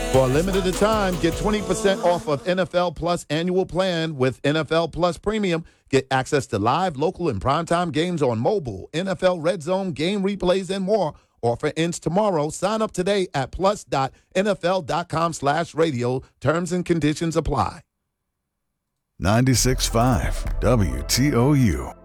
For a limited time, get 20% off of NFL Plus annual plan with NFL Plus Premium. Get access to live, local, and primetime games on mobile, NFL Red Zone, game replays, and more. Offer ends tomorrow. Sign up today at plus.nfl.com/radio. Terms and conditions apply. 96.5 WTOU.